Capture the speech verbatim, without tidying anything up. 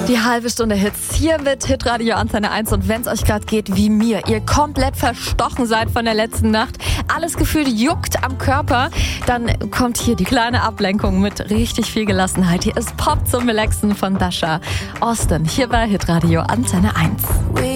Die halbe Stunde Hits hier mit Hitradio Antenne eins. Und wenn es euch gerade geht wie mir, ihr komplett verstochen seid von der letzten Nacht, alles gefühlt juckt am Körper, dann kommt hier die kleine Ablenkung mit richtig viel Gelassenheit. Hier ist Pop zum Relaxen von Dasha Austin, hier bei Hitradio Antenne eins.